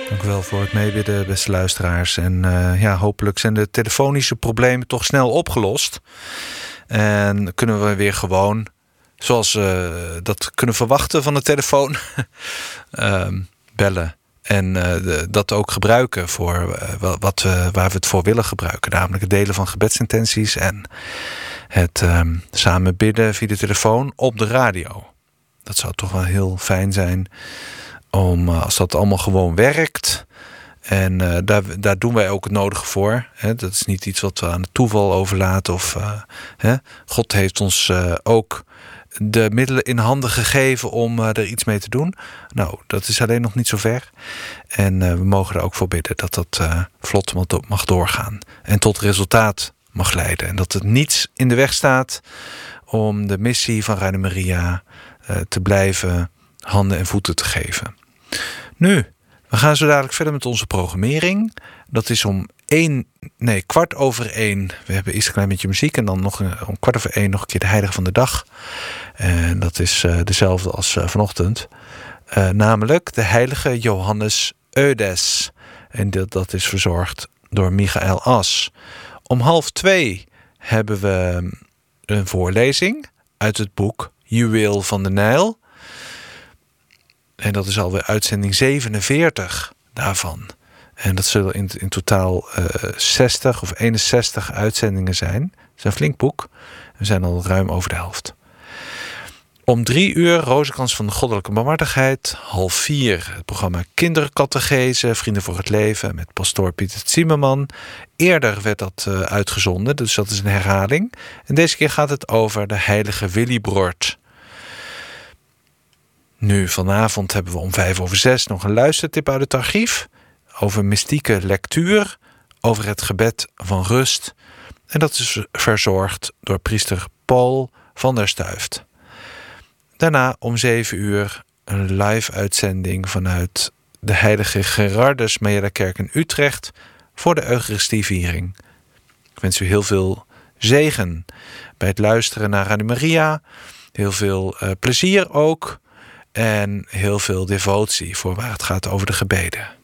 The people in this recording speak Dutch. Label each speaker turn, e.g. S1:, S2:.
S1: Dank u wel voor het meebidden, beste luisteraars. En hopelijk zijn de telefonische problemen toch snel opgelost. En kunnen we weer gewoon, zoals we dat kunnen verwachten van de telefoon, bellen. En dat ook gebruiken voor waar we het voor willen gebruiken. Namelijk het delen van gebedsintenties en het samen bidden via de telefoon op de radio. Dat zou toch wel heel fijn zijn als dat allemaal gewoon werkt. En daar doen wij ook het nodige voor. Hè. Dat is niet iets wat we aan het toeval overlaten. God heeft ons ook de middelen in handen gegeven om er iets mee te doen. Nou, dat is alleen nog niet zo ver. En we mogen er ook voor bidden dat dat vlot mag doorgaan. En tot resultaat mag leiden. En dat er niets in de weg staat om de missie van Radio Maria te blijven handen en voeten te geven. Nu, we gaan zo dadelijk verder met onze programmering. Dat is om 1:15. We hebben eerst een klein beetje muziek en dan nog om 1:15 nog een keer de heilige van de dag. En dat is dezelfde als vanochtend. Namelijk de heilige Johannes Eudes. En dat is verzorgd door Michael As. Om 1:30 hebben we een voorlezing uit het boek Juweel van de Nijl. En dat is alweer uitzending 47 daarvan. En dat zullen in totaal 60 of 61 uitzendingen zijn. Het is een flink boek. We zijn al ruim over de helft. Om 3:00 Rozenkrans van de Goddelijke Barmhartigheid. 3:30 het programma Kindercatechese, Vrienden voor het Leven met pastoor Pieter Zimmerman. Eerder werd dat uitgezonden, dus dat is een herhaling. En deze keer gaat het over de heilige Willibrord. Nu, vanavond hebben we om 5:05 nog een luistertip uit het archief. Over mystieke lectuur, over het gebed van rust. En dat is verzorgd door priester Paul van der Stuyft. Daarna om 7:00 een live uitzending vanuit de heilige Gerardus Mariakerk in Utrecht voor de Eucharistieviering. Ik wens u heel veel zegen bij het luisteren naar Radio Maria. Heel veel plezier ook. En heel veel devotie voor waar het gaat over de gebeden.